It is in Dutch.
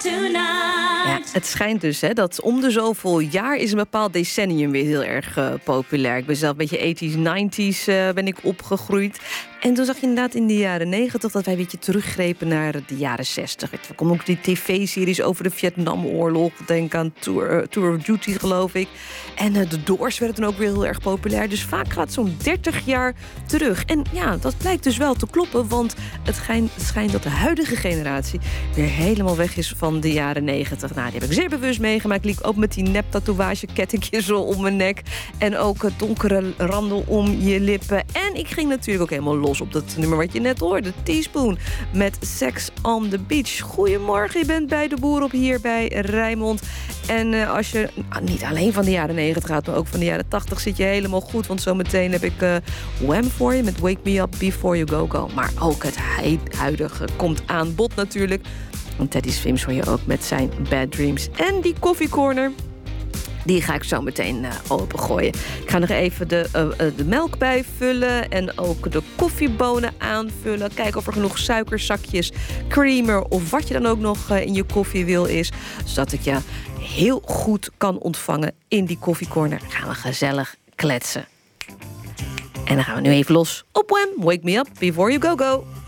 Ja, het schijnt dus dat om de zoveel jaar is een bepaald decennium weer heel erg populair. Ik ben zelf een beetje 80s, 90s ben ik opgegroeid. En toen zag je inderdaad in de jaren 90 dat wij een beetje teruggrepen naar de jaren 60. Er komen ook die tv-series over de Vietnamoorlog. Denk aan Tour of Duty, geloof ik. En de Doors werden toen ook weer heel erg populair. Dus vaak gaat het zo'n 30 jaar terug. En ja, dat blijkt dus wel te kloppen. Want het schijnt dat de huidige generatie weer helemaal weg is van de jaren 90. Nou, die heb ik zeer bewust meegemaakt. Ik liep ook met die nep-tatoeage kettingjes zo om mijn nek. En ook donkere randen om je lippen. En ik ging natuurlijk ook helemaal los op dat nummer wat je net hoorde. Teaspoon met Sex on the Beach. Goedemorgen, je bent bij De Boer op hier bij Rijnmond. En als je niet alleen van de jaren 90 gaat, maar ook van de jaren 80 zit je helemaal goed. Want zometeen heb ik Wham voor je met Wake Me Up Before You Go Go. Maar ook het huidige komt aan bod natuurlijk. Want Teddy Swims hoor je ook met zijn Bad Dreams. En die koffiecorner, die ga ik zo meteen opengooien. Ik ga nog even de melk bijvullen en ook de koffiebonen aanvullen. Kijken of er genoeg suikerzakjes, creamer of wat je dan ook nog in je koffie wil is. Zodat ik je heel goed kan ontvangen in die koffiecorner. Gaan we gezellig kletsen. En dan gaan we nu even los op Wham! Wake Me Up Before You Go Go.